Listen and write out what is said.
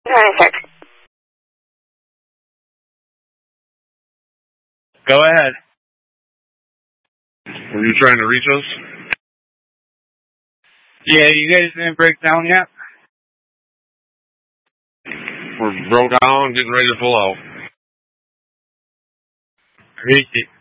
96. Go ahead. Were you trying to reach us? Yeah, you guys didn't break down yet? We're broke down, getting ready to pull out. Reach it.